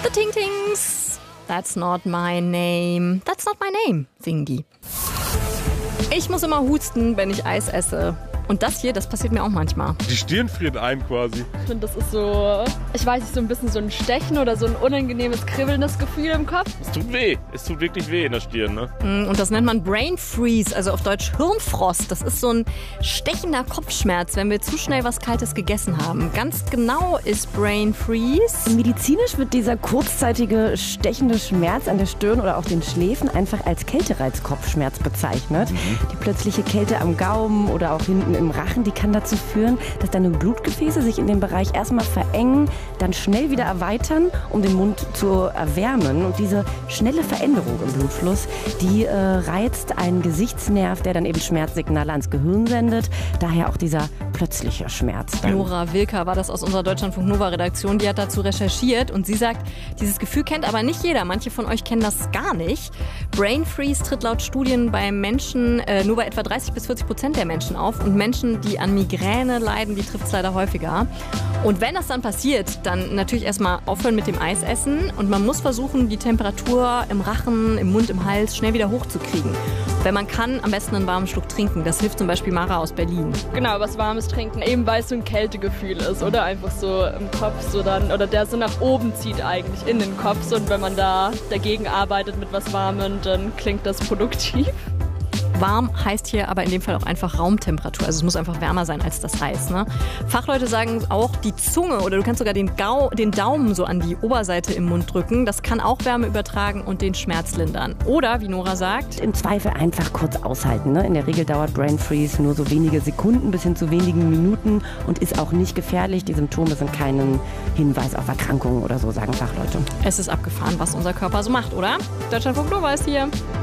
The Ting Tings. That's not my name. That's not my name, singen die. Ich muss immer husten, wenn ich Eis esse. Und das hier, das passiert mir auch manchmal. Die Stirn friert ein quasi. Ich finde, das ist so, ich weiß nicht, so ein bisschen so ein Stechen oder so ein unangenehmes, kribbelndes Gefühl im Kopf. Es tut weh. Es tut wirklich weh in der Stirn, ne? Und das nennt man Brain Freeze, also auf Deutsch Hirnfrost. Das ist so ein stechender Kopfschmerz, wenn wir zu schnell was Kaltes gegessen haben. Ganz genau ist Brain Freeze. Medizinisch wird dieser kurzzeitige stechende Schmerz an der Stirn oder auch den Schläfen einfach als Kältereizkopfschmerz bezeichnet. Die plötzliche Kälte am Gaumen oder auch hinten im Rachen, die kann dazu führen, dass deine Blutgefäße sich in dem Bereich erstmal verengen, dann schnell wieder erweitern, um den Mund zu erwärmen. Und diese schnelle Veränderung im Blutfluss, die reizt einen Gesichtsnerv, der dann eben Schmerzsignale ans Gehirn sendet. Daher auch dieser plötzliche Schmerz. Nora Wilker war das aus unserer Deutschlandfunk-Nova-Redaktion. Die hat dazu recherchiert und sie sagt, dieses Gefühl kennt aber nicht jeder. Manche von euch kennen das gar nicht. Brain Freeze tritt laut Studien bei Menschen nur bei etwa 30-40% der Menschen auf. Und Menschen, die an Migräne leiden, die trifft es leider häufiger. Und wenn das dann passiert, dann natürlich erstmal aufhören mit dem Eisessen. Und man muss versuchen, die Temperatur im Rachen, im Mund, im Hals schnell wieder hochzukriegen. Wenn man kann, am besten einen warmen Schluck trinken. Das hilft zum Beispiel Mara aus Berlin. Genau, was Warmes trinken, eben weil es so ein Kältegefühl ist, oder? Einfach so im Kopf so dann, oder der so nach oben zieht eigentlich in den Kopf. So, und wenn man da dagegen arbeitet mit was Warmem, dann klingt das produktiv. Warm heißt hier aber in dem Fall auch einfach Raumtemperatur. Also es muss einfach wärmer sein als das Eis. Ne? Fachleute sagen auch, die Zunge oder du kannst sogar den Daumen so an die Oberseite im Mund drücken. Das kann auch Wärme übertragen und den Schmerz lindern. Oder, wie Nora sagt, im Zweifel einfach kurz aushalten. Ne? In der Regel dauert Brain Freeze nur so wenige Sekunden bis hin zu wenigen Minuten und ist auch nicht gefährlich. Die Symptome sind keinen Hinweis auf Erkrankungen oder so, sagen Fachleute. Es ist abgefahren, was unser Körper so macht, oder? Deutschlandfunk Nova ist hier.